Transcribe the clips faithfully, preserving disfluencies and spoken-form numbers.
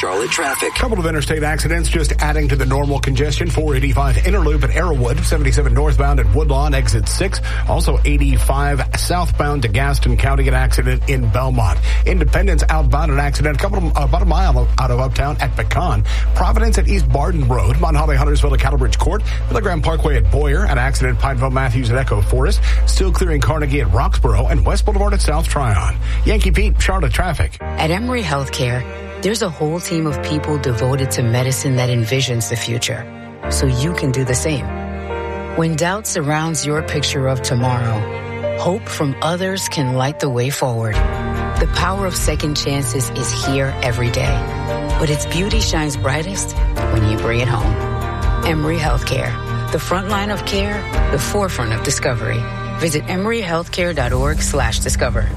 Charlotte traffic. Couple of interstate accidents just adding to the normal congestion. four eighty-five inner loop at Arrowwood, seventy-seven northbound at Woodlawn, exit six. Also eighty-five southbound to Gaston County, an accident in Belmont. Independence outbound, an accident a couple of, about a mile out of uptown at Pecan. Providence at East Barden Road. Mount Holly, Huntersville to Cattlebridge Court. Milligram Parkway at Boyer, an accident Pineville Matthews at Echo Forest. Still clearing Carnegie at Roxborough and West Boulevard at South Tryon. Yankee Pete, Charlotte traffic. At Emory Healthcare, there's a whole team of people devoted to medicine that envisions the future, so you can do the same. When doubt surrounds your picture of tomorrow, hope from others can light the way forward. The power of second chances is here every day, but its beauty shines brightest when you bring it home. Emory Healthcare, the front line of care, the forefront of discovery. Visit emoryhealthcare.org slash discover.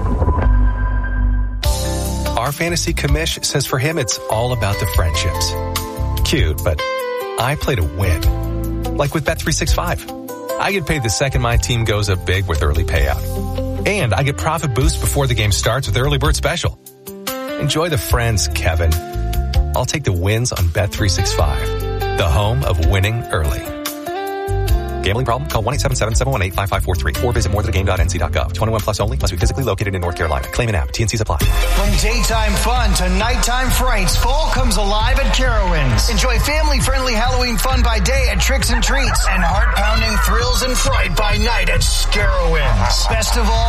Our fantasy commish says for him it's all about the friendships. Cute, but I play to win. Like with Bet three sixty-five. I get paid the second my team goes up big with early payout. And I get profit boost before the game starts with early bird special. Enjoy the friends, Kevin. I'll take the wins on Bet three sixty-five, the home of winning early. Gambling problem? Call one eight seven seven, seven one eight, five five four three or visit more than a game dot n c dot gov. twenty-one plus only. Must be physically located in North Carolina. Claim an app. T N Cs apply. From daytime fun to nighttime frights, fall comes alive at Carowinds. Enjoy family-friendly Halloween fun by day at Tricks and Treats and heart-pounding thrills and fright by night at Scarowinds. Best of all,